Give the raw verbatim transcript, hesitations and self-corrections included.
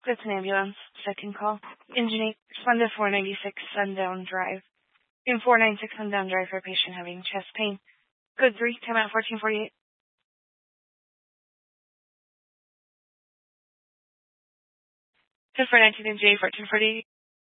That's an ambulance. Second call. Engine eight, respond to four ninety-six Sundown Drive. In four ninety-six Sundown Drive for a patient having chest pain. Code three, time out fourteen forty-eight. ten four nineteen and J fourteen forty-eight.